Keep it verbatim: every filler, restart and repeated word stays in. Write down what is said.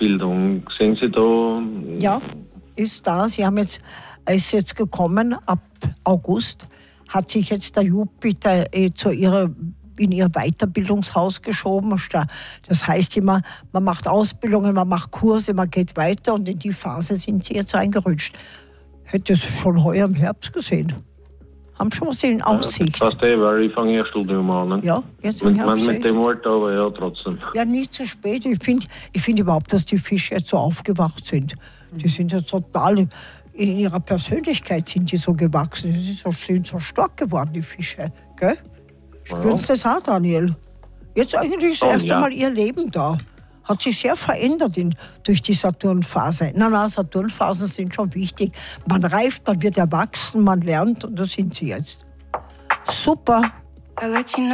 Ausbildung. Sehen Sie da? Ja, ist da. Sie haben jetzt, ist jetzt gekommen, ab August hat sich jetzt der Jupiter äh, zu ihrer, in ihr Weiterbildungshaus geschoben. Das heißt immer, man macht Ausbildungen, man macht Kurse, man geht weiter und in die Phase sind sie jetzt reingerutscht. Hätte es schon heuer im Herbst gesehen. Haben schon was in Aussicht. Ja, das passt eh, weil ich fange ja Studium an. Ne? Ja, jetzt im mit, Herbst. Mit dem Alter, aber ja, trotzdem. Ja, nicht zu spät. Ich finde ich find überhaupt, dass die Fische jetzt so aufgewacht sind. Die sind jetzt total, in ihrer Persönlichkeit sind die so gewachsen. Sie sind so, sind so stark geworden, die Fische. Gell? Spüren Sie das auch, Daniel? Jetzt eigentlich das Oh, erste ja. Mal ihr Leben da. Hat sich sehr verändert in, durch die Saturnphase. Nein, nein, Saturnphasen sind schon wichtig. Man reift, man wird erwachsen, man lernt und das sind sie jetzt. Super.